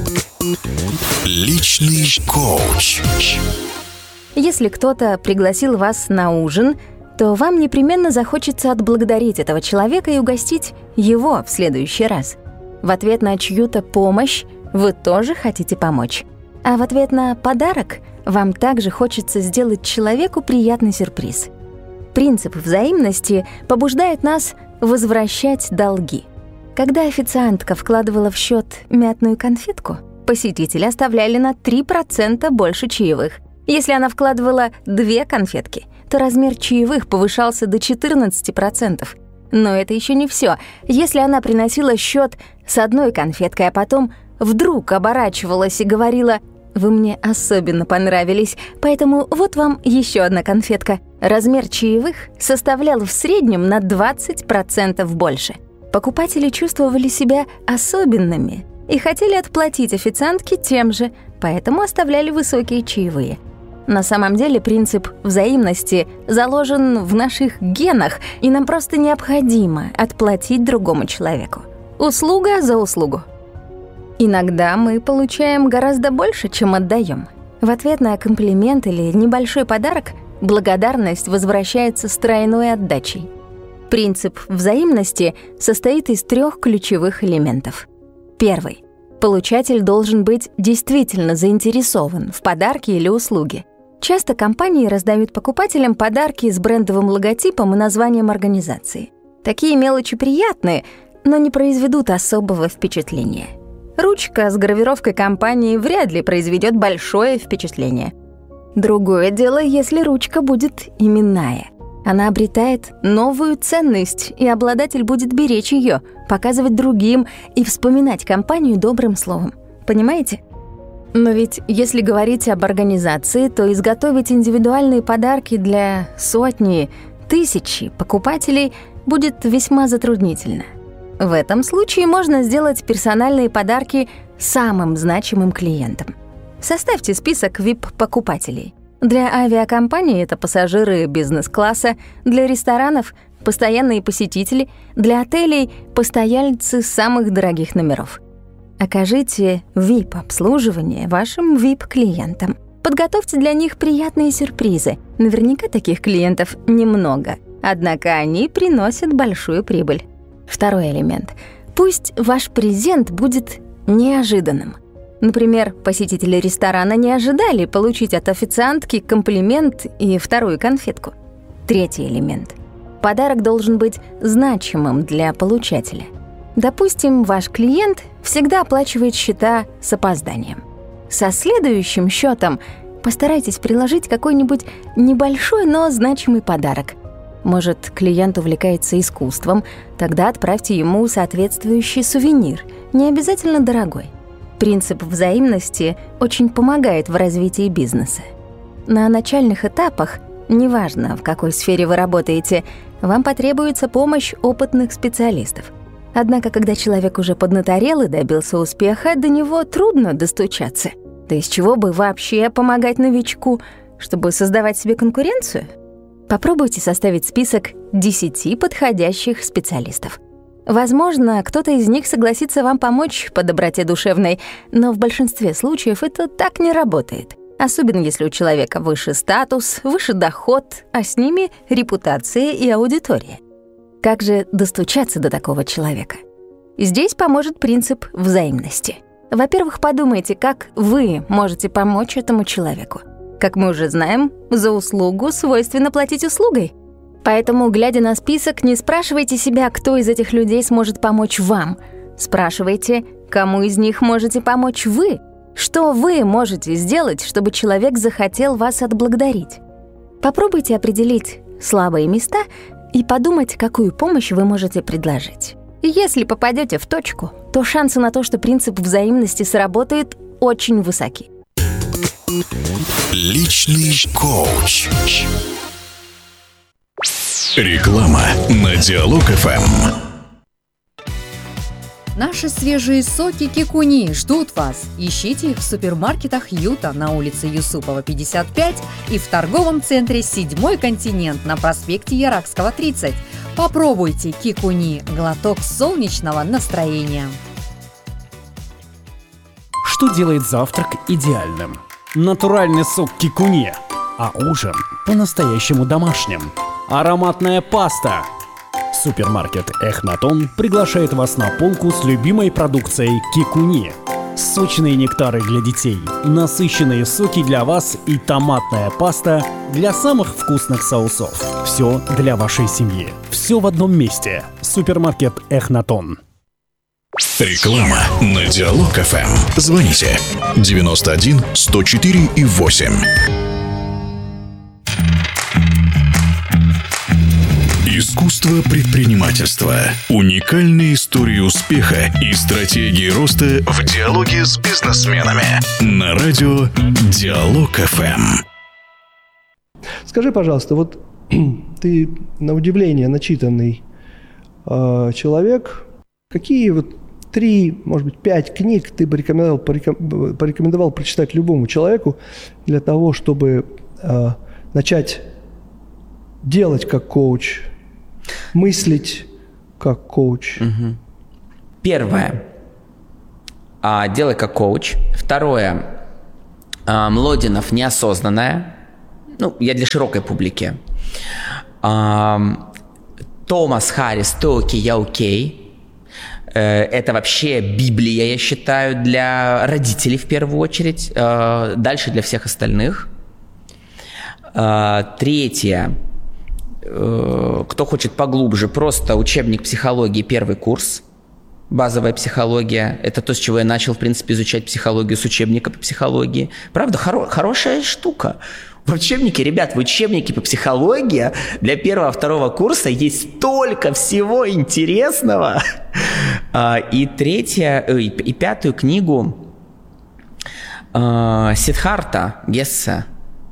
Личный коуч. Если кто-то пригласил вас на ужин, то вам непременно захочется отблагодарить этого человека и угостить его в следующий раз. В ответ на чью-то помощь вы тоже хотите помочь. А в ответ на подарок вам также хочется сделать человеку приятный сюрприз. Принцип взаимности побуждает нас возвращать долги. Когда официантка вкладывала в счет мятную конфетку, посетители оставляли на 3% больше чаевых. Если она вкладывала 2 конфетки, то размер чаевых повышался до 14%. Но это еще не все. Если она приносила счет с 1 конфеткой, а потом вдруг оборачивалась и говорила: «Вы мне особенно понравились, поэтому вот вам еще 1 конфетка», размер чаевых составлял в среднем на 20% больше. Покупатели чувствовали себя особенными и хотели отплатить официантке тем же, поэтому оставляли высокие чаевые. На самом деле принцип взаимности заложен в наших генах, и нам просто необходимо отплатить другому человеку. Услуга за услугу. Иногда мы получаем гораздо больше, чем отдаем. В ответ на комплимент или небольшой подарок благодарность возвращается с тройной отдачей. Принцип взаимности состоит из 3 ключевых элементов. Первый. Получатель должен быть действительно заинтересован в подарке или услуге. Часто компании раздают покупателям подарки с брендовым логотипом и названием организации. Такие мелочи приятные, но не произведут особого впечатления. Ручка с гравировкой компании вряд ли произведет большое впечатление. Другое дело, если ручка будет именная. Она обретает новую ценность, и обладатель будет беречь ее, показывать другим и вспоминать компанию добрым словом. Понимаете? Но ведь если говорить об организации, то изготовить индивидуальные подарки для сотни, тысячи покупателей будет весьма затруднительно. В этом случае можно сделать персональные подарки самым значимым клиентам. Составьте список VIP-покупателей. Для авиакомпаний это пассажиры бизнес-класса, для ресторанов — постоянные посетители, для отелей — постояльцы самых дорогих номеров. Окажите VIP-обслуживание вашим VIP-клиентам. Подготовьте для них приятные сюрпризы. Наверняка таких клиентов немного, однако они приносят большую прибыль. Второй элемент. Пусть ваш презент будет неожиданным. Например, посетители ресторана не ожидали получить от официантки комплимент и 2 конфетку. Третий элемент. Подарок должен быть значимым для получателя. Допустим, ваш клиент всегда оплачивает счета с опозданием. Со следующим счетом постарайтесь приложить какой-нибудь небольшой, но значимый подарок. Может, клиент увлекается искусством, тогда отправьте ему соответствующий сувенир, не обязательно дорогой. Принцип взаимности очень помогает в развитии бизнеса. На начальных этапах, неважно, в какой сфере вы работаете, вам потребуется помощь опытных специалистов. Однако, когда человек уже поднаторел и добился успеха, до него трудно достучаться. Да из чего бы вообще помогать новичку, чтобы создавать себе конкуренцию? Попробуйте составить список 10 подходящих специалистов. Возможно, кто-то из них согласится вам помочь по доброте душевной, но в большинстве случаев это так не работает. Особенно если у человека выше статус, выше доход, а с ними репутация и аудитория. Как же достучаться до такого человека? Здесь поможет принцип взаимности. Во-первых, подумайте, как вы можете помочь этому человеку. Как мы уже знаем, за услугу свойственно платить услугой. Поэтому, глядя на список, не спрашивайте себя, кто из этих людей сможет помочь вам. Спрашивайте, кому из них можете помочь вы. Что вы можете сделать, чтобы человек захотел вас отблагодарить? Попробуйте определить слабые места и подумать, какую помощь вы можете предложить. Если попадете в точку, то шансы на то, что принцип взаимности сработает, очень высоки. Личный коуч. Реклама на Диалог ФМ. Наши свежие соки Кикуни ждут вас. Ищите их в супермаркетах Юта на улице Юсупова, 55 и в торговом центре «Седьмой континент» на проспекте Яракского, 30. Попробуйте Кикуни – глоток солнечного настроения. Что делает завтрак идеальным? Натуральный сок кикуне, а ужин по-настоящему домашним. Ароматная паста. Супермаркет Эхнатон приглашает вас на полку с любимой продукцией кикуне. Сочные нектары для детей, насыщенные соки для вас и томатная паста для самых вкусных соусов. Все для вашей семьи. Все в одном месте. Супермаркет Эхнатон. Реклама на Диалог ФМ. Звоните 91 104 и 8. Искусство предпринимательства. Уникальные истории успеха и стратегии роста в диалоге с бизнесменами. На радио Диалог ФМ. Скажи, пожалуйста, вот ты на удивление начитанный человек. Какие вот 3, может быть, 5 книг ты бы порекомендовал прочитать любому человеку для того, чтобы начать делать как коуч, мыслить как коуч? Первое. Делай как коуч. Второе. Млодинов «Неосознанное». Я для широкой публики. Томас Харрис «Ты окей, я окей». Это вообще Библия, я считаю, для родителей в первую очередь. Дальше для всех остальных. Третье. Кто хочет поглубже, просто учебник психологии, первый курс. Базовая психология. Это то, с чего я начал, в принципе, изучать психологию, с учебника по психологии. Правда, хорошая штука. В учебнике, ребят, в учебнике по психологии для 1-2 курса есть столько всего интересного. И 3-ю, и 5-ю книгу Сиддхарта Гесса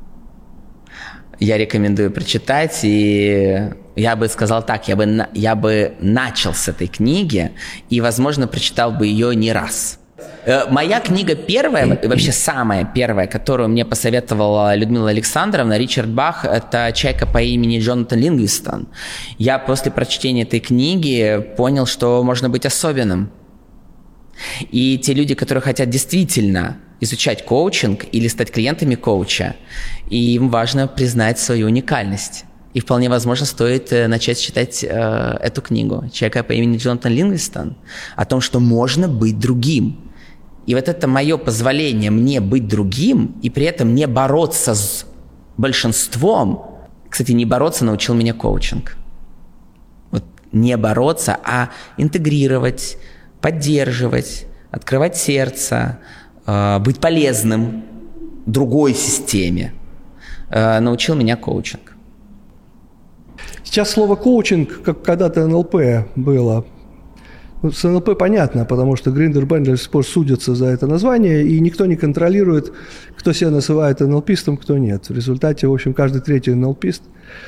я рекомендую прочитать, и я бы сказал так, я бы начал с этой книги и, возможно, прочитал бы ее не раз. Моя книга первая, вообще самая первая, которую мне посоветовала Людмила Александровна, Ричард Бах, это «Чайка по имени Джонатан Ливингстон». Я после прочтения этой книги понял, что можно быть особенным. И те люди, которые хотят действительно изучать коучинг или стать клиентами коуча, им важно признать свою уникальность. И вполне возможно стоит начать читать эту книгу «Чайка по имени Джонатан Ливингстон» о том, что можно быть другим. И вот это мое позволение мне быть другим и при этом не бороться с большинством. Кстати, не бороться научил меня коучинг. Вот не бороться, а интегрировать, поддерживать, открывать сердце, быть полезным другой системе. Научил меня коучинг. Сейчас слово коучинг, как когда-то НЛП было. С НЛП понятно, потому что Гриндер и Бенджер до сих пор судятся за это название, и никто не контролирует, кто себя называет НЛПистом, кто нет. В результате, в общем, каждый третий НЛПист.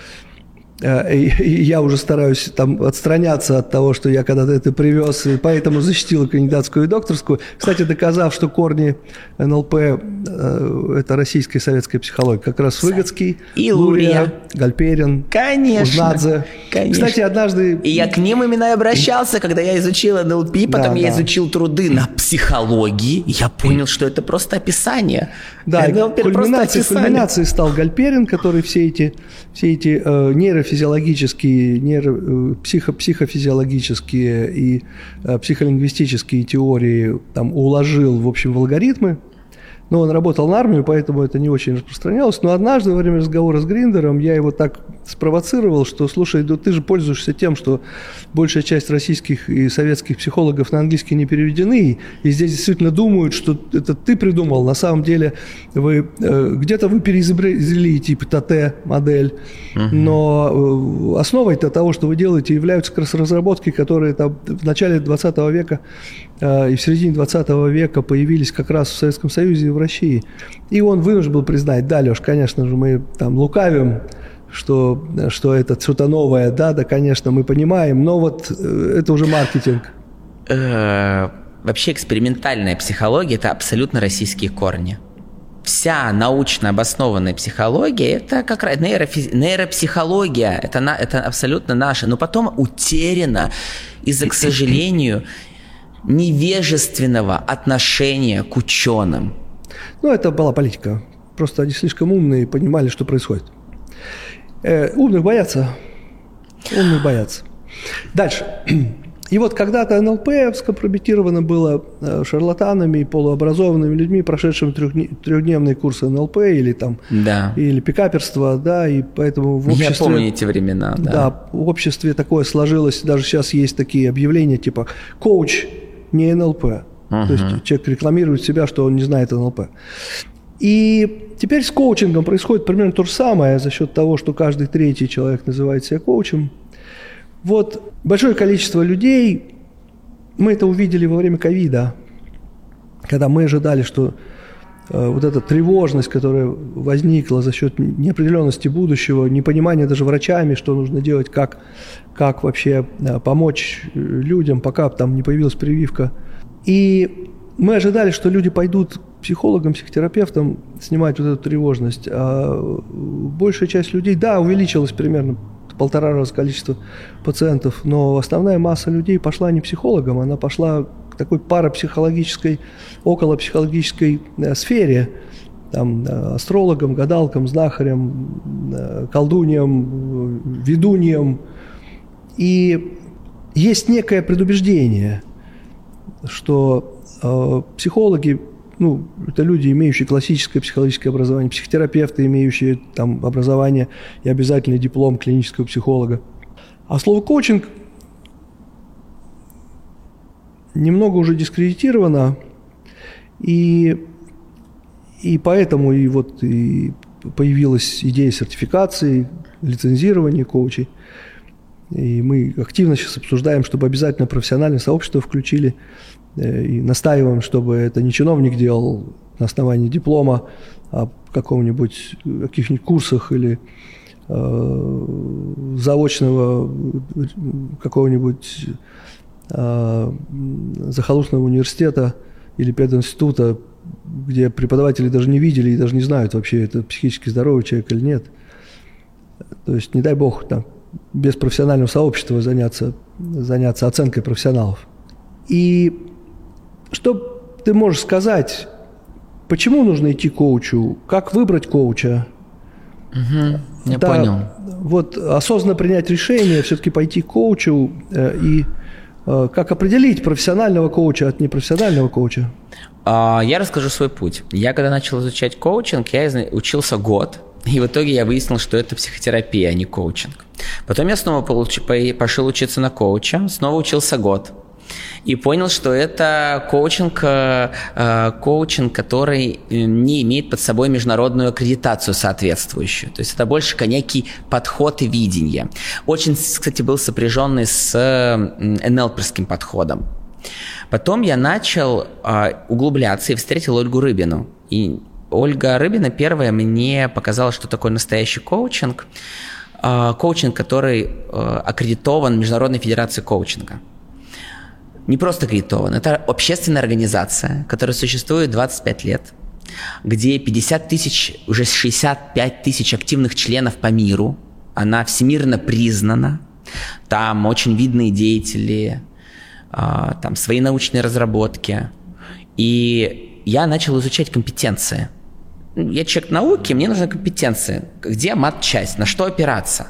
И я уже стараюсь там отстраняться от того, что я когда-то это привез, и поэтому защитил кандидатскую и докторскую. Кстати, доказав, что корни НЛП это российская и советская психология. Как раз Выгодский, и Лурия, Гальперин, Узнадзе. Конечно. Кстати, однажды... И я к ним именно и обращался, когда я изучил НЛП, потом я изучил труды на психологии, и я понял, что это просто описание. Да, кульминацией стал Гальперин, который все эти нейрофизиологические, психофизиологические и психолингвистические теории там уложил, в общем, в алгоритмы. Но он работал на армию, поэтому это не очень распространялось. Но однажды во время разговора с Гриндером я его так спровоцировал, что, слушай, ты же пользуешься тем, что большая часть российских и советских психологов на английский не переведены, и здесь действительно думают, что это ты придумал. На самом деле где-то вы переизобрели типа ТТ-модель, но основой-то того, что вы делаете, являются как раз разработки, которые там в начале 20 века и в середине 20 века появились как раз в Советском Союзе и в России. И он вынужден был признать: да, Леш, конечно же, мы там лукавим, что это что-то новое, да, конечно, мы понимаем, но вот это уже маркетинг. Вообще экспериментальная психология – это абсолютно российские корни. Вся научно обоснованная психология – это как раз нейропсихология, это абсолютно наше, но потом утеряно из-за, к сожалению, невежественного отношения к ученым. Ну, это была политика. Просто они слишком умные и понимали, что происходит. Умных боятся. Умных боятся. Дальше. И вот когда-то НЛП скомпрометировано было шарлатанами и полуобразованными людьми, прошедшими трехдневные курсы НЛП или там, или пикаперство, да, и поэтому в обществе... Я помню эти времена, да. Да, в обществе такое сложилось, даже сейчас есть такие объявления, типа «коуч не НЛП». То есть человек рекламирует себя, что он не знает НЛП. И теперь с коучингом происходит примерно то же самое за счет того, что каждый третий человек называет себя коучем. Вот большое количество людей, мы это увидели во время ковида, когда мы ожидали, что вот эта тревожность, которая возникла за счет неопределенности будущего, непонимания даже врачами, что нужно делать, как вообще помочь людям, пока там не появилась прививка. И мы ожидали, что люди пойдут к психологам, психотерапевтам снимать вот эту тревожность. А большая часть людей, да, увеличилась примерно в 1,5 раза количество пациентов, но основная масса людей пошла не психологам, она пошла к такой парапсихологической, околопсихологической сфере, там, астрологам, гадалкам, знахарям, колдуньям, ведуньям. И есть некое предубеждение, что психологи, ну, это люди, имеющие классическое психологическое образование, психотерапевты, имеющие там образование и обязательный диплом клинического психолога. А слово коучинг немного уже дискредитировано, и поэтому и появилась идея сертификации, лицензирования коучей. И мы активно сейчас обсуждаем, чтобы обязательно профессиональное сообщество включили, и настаиваем, чтобы это не чиновник делал на основании диплома, а каких-нибудь курсах или заочного какого-нибудь захолустного университета или пединститута, где преподаватели даже не видели и даже не знают вообще, это психически здоровый человек или нет. То есть, не дай бог, там, без профессионального сообщества заняться оценкой профессионалов. И что ты можешь сказать, почему нужно идти к коучу, как выбрать коуча? Я понял. Вот осознанно принять решение, все-таки пойти к коучу и как определить профессионального коуча от непрофессионального коуча? Я расскажу свой путь. Я когда начал изучать коучинг, я учился год. И в итоге я выяснил, что это психотерапия, а не коучинг. Потом я снова пошел учиться на коуча, снова учился год. И понял, что это коучинг, который не имеет под собой международную аккредитацию соответствующую. То есть это больше некий подход и видение. Очень, кстати, был сопряженный с НЛПерским подходом. Потом я начал углубляться и встретил Ольгу Рыбину. И Ольга Рыбина первая мне показала, что такое настоящий коучинг. Коучинг, который аккредитован Международной федерацией коучинга. Не просто аккредитован, это общественная организация, которая существует 25 лет, где 50 тысяч, уже 65 тысяч активных членов по миру. Она всемирно признана. Там очень видные деятели, там свои научные разработки. И я начал изучать компетенции. Я человек науки, мне нужны компетенции. Где мат-часть, на что опираться?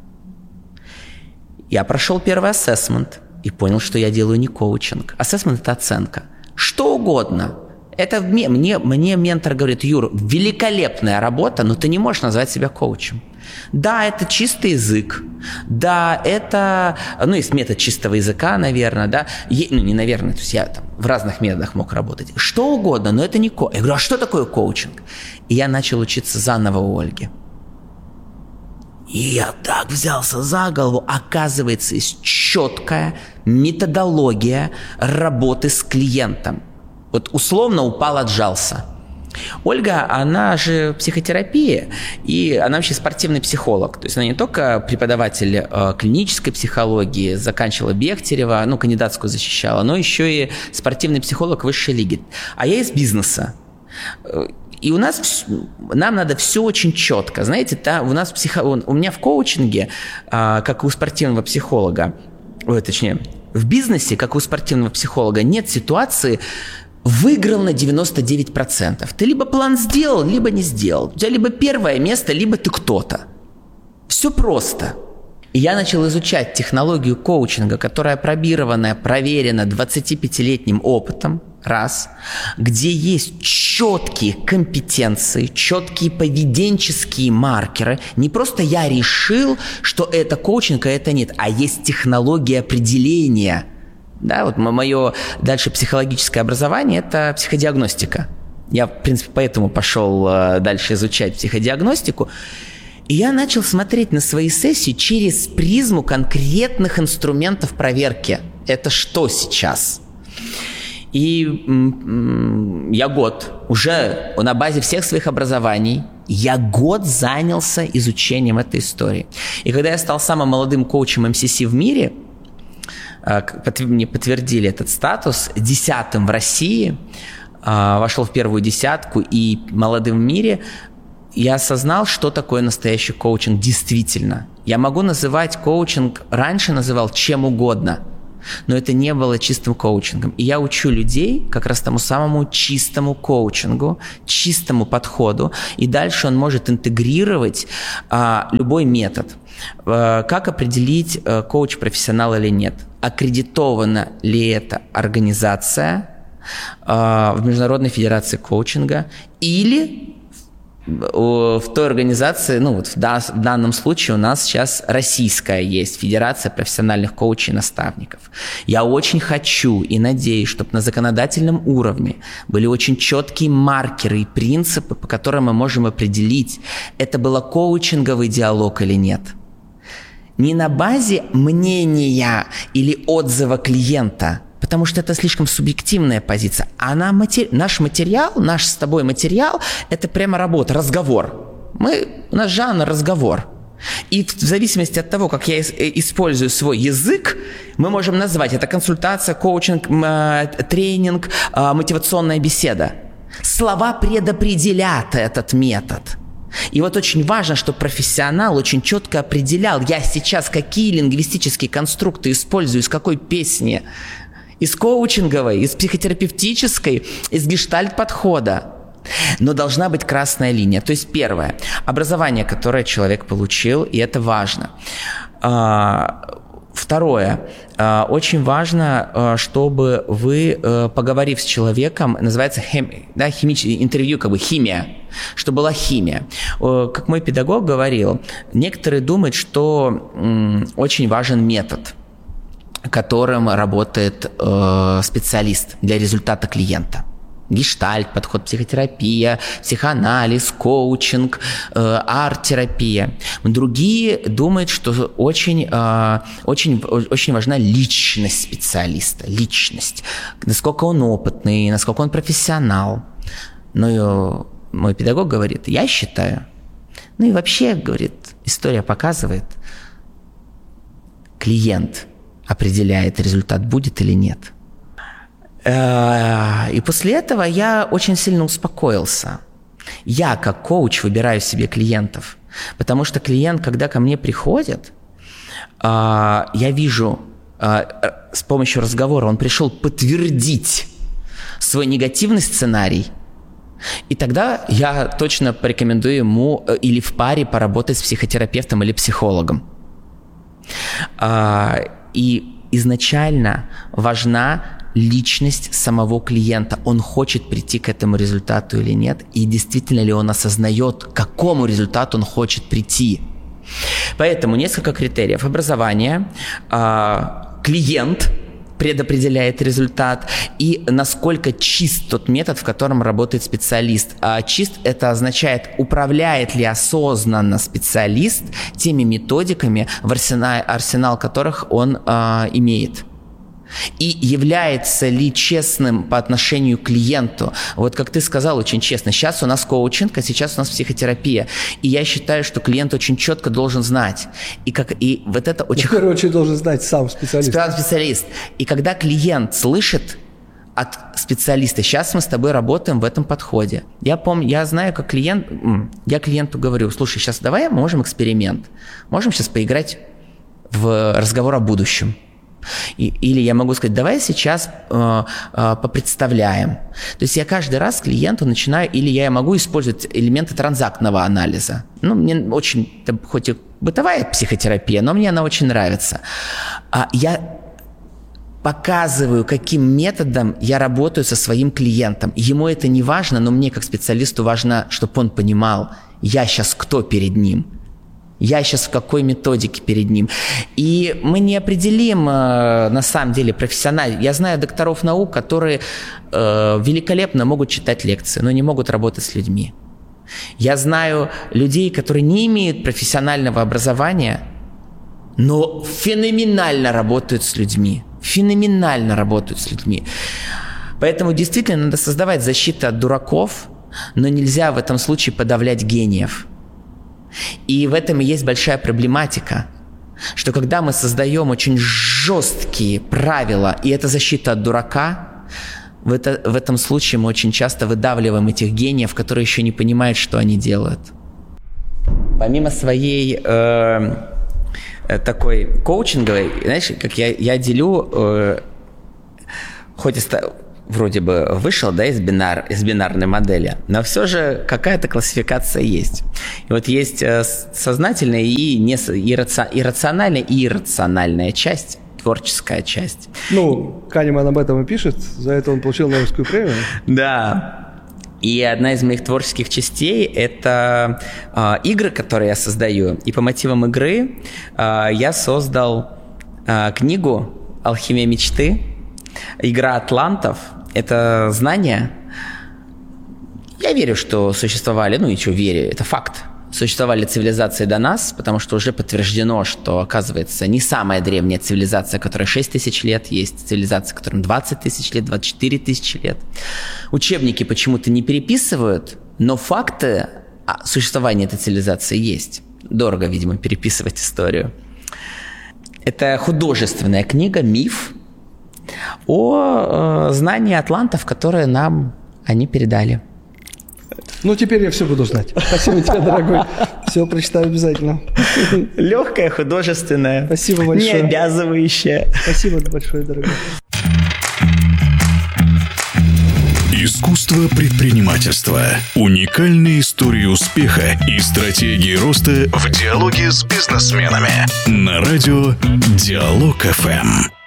Я прошел первый ассессмент и понял, что я делаю не коучинг. Ассессмент – это оценка. Что угодно. Это мне ментор говорит: Юр, великолепная работа, но ты не можешь назвать себя коучем. Да, это чистый язык. Да, это... есть метод чистого языка, наверное, да. Не наверное, то есть я там в разных методах мог работать. Что угодно, но это не коучинг. Я говорю, а что такое коучинг? И я начал учиться заново у Ольги. И я так взялся за голову. Оказывается, есть четкая методология работы с клиентом. Вот условно упал, отжался. Ольга, она же психотерапия, и она вообще спортивный психолог. То есть она не только преподаватель клинической психологии, заканчивала Бехтерева, кандидатскую защищала, но еще и спортивный психолог высшей лиги. А я из бизнеса. И нам надо все очень четко. Знаете, у меня в коучинге, как у спортивного психолога, в бизнесе, как у спортивного психолога, нет ситуации «выиграл на 99%». Ты либо план сделал, либо не сделал. У тебя либо первое место, либо ты кто-то. Все просто. И я начал изучать технологию коучинга, которая пробированная, проверена 25-летним опытом, раз, где есть четкие компетенции, четкие поведенческие маркеры. Не просто я решил, что это коучинг, а это нет, а есть технология определения. Да, вот мое дальше психологическое образование – это психодиагностика. Я, в принципе, поэтому пошел дальше изучать психодиагностику. И я начал смотреть на свои сессии через призму конкретных инструментов проверки. Это что сейчас? И я год уже на базе всех своих образований, я год занялся изучением этой истории. И когда я стал самым молодым коучем МСС в мире, мне подтвердили этот статус, 10-м в России, вошел в первую десятку и молодым в мире, я осознал, что такое настоящий коучинг действительно. Я могу называть коучинг, раньше называл чем угодно, но это не было чистым коучингом. И я учу людей как раз тому самому чистому коучингу, чистому подходу, и дальше он может интегрировать любой метод. Как определить, коуч профессионал или нет? Аккредитована ли эта организация в Международной федерации коучинга или в той организации, ну вот в данном случае у нас сейчас российская есть Федерация профессиональных коучей и наставников. Я очень хочу и надеюсь, чтобы на законодательном уровне были очень четкие маркеры и принципы, по которым мы можем определить, это был коучинговый диалог или нет. Не на базе мнения или отзыва клиента, потому что это слишком субъективная позиция. А наш материал, наш с тобой материал, это прямо работа, разговор. У нас жанр разговор. И в зависимости от того, как я использую свой язык, мы можем назвать это консультация, коучинг, тренинг, мотивационная беседа. Слова предопределят этот метод. И вот очень важно, чтобы профессионал очень четко определял, я сейчас какие лингвистические конструкты использую, из какой песни. Из коучинговой, из психотерапевтической, из гештальт-подхода. Но должна быть красная линия. То есть первое, образование, которое человек получил, и это важно. Второе, очень важно, чтобы вы, поговорив с человеком, называется интервью, как бы химия, чтобы была химия. Как мой педагог говорил, некоторые думают, что очень важен метод, которым работает специалист для результата клиента. Гештальт, подход, психотерапия, психоанализ, коучинг, арт-терапия. Другие думают, что очень важна личность специалиста, личность. Насколько он опытный, насколько он профессионал. Но мой педагог говорит, я считаю, ну и вообще, говорит, история показывает, клиент определяет, результат будет или нет. И после этого я очень сильно успокоился. Я, как коуч, выбираю себе клиентов. Потому что клиент, когда ко мне приходит, я вижу с помощью разговора, он пришел подтвердить свой негативный сценарий. И тогда я точно порекомендую ему или в паре поработать с психотерапевтом или психологом. И изначально важна личность самого клиента. Он хочет прийти к этому результату или нет, и действительно ли он осознает, к какому результату он хочет прийти. Поэтому несколько критериев. Образование, клиент предопределяет результат и насколько чист тот метод, в котором работает специалист. А чист – это означает, управляет ли осознанно специалист теми методиками, в арсенал которых он имеет. И является ли честным по отношению к клиенту. Вот как ты сказал, очень честно. Сейчас у нас коучинг, а сейчас у нас психотерапия. И я считаю, что клиент очень четко должен знать. И вот это очень... В первую очередь должен знать сам специалист. Сам специалист. И когда клиент слышит от специалиста, сейчас мы с тобой работаем в этом подходе. Я знаю, как клиент... Я клиенту говорю, слушай, сейчас давай можем эксперимент. Можем сейчас поиграть в разговор о будущем. Или я могу сказать, давай сейчас попредставляем. То есть я каждый раз клиенту начинаю, или я могу использовать элементы транзактного анализа. Мне очень, хоть и бытовая психотерапия, но мне она очень нравится. Я показываю, каким методом я работаю со своим клиентом. Ему это не важно, но мне как специалисту важно, чтобы он понимал, я сейчас кто перед ним. Я сейчас в какой методике перед ним. И мы не определим, на самом деле, профессионально. Я знаю докторов наук, которые великолепно могут читать лекции, но не могут работать с людьми. Я знаю людей, которые не имеют профессионального образования, но феноменально работают с людьми. Поэтому действительно надо создавать защиту от дураков, но нельзя в этом случае подавлять гениев. И в этом и есть большая проблематика, что когда мы создаем очень жесткие правила, и это защита от дурака, в этом случае мы очень часто выдавливаем этих гениев, которые еще не понимают, что они делают. Помимо своей такой коучинговой, знаешь, как я делю, хоть вроде бы вышел, да, из бинарной модели, но все же какая-то классификация есть. И вот есть сознательная и иррациональная и иррациональная часть, творческая часть. Канеман об этом и пишет, за это он получил Нобелевскую премию. Да. И одна из моих творческих частей – это игры, которые я создаю. И по мотивам игры я создал книгу «Алхимия мечты», «Игра атлантов». Это знания. Я верю, что существовали, верю, это факт. Существовали цивилизации до нас, потому что уже подтверждено, что, оказывается, не самая древняя цивилизация, которая 6 тысяч лет, есть цивилизация, которым 20 тысяч лет, 24 тысячи лет. Учебники почему-то не переписывают, но факты существования этой цивилизации есть. Дорого, видимо, переписывать историю. Это художественная книга, миф о знании атлантов, которые нам они передали. Теперь я все буду знать. Спасибо тебе, дорогой. Все прочитаю обязательно. Легкая, художественная. Спасибо большое. Не обязывающая. Спасибо большое, дорогой. Искусство предпринимательства. Уникальные истории успеха и стратегии роста в диалоге с бизнесменами. На радио Диалог ФМ.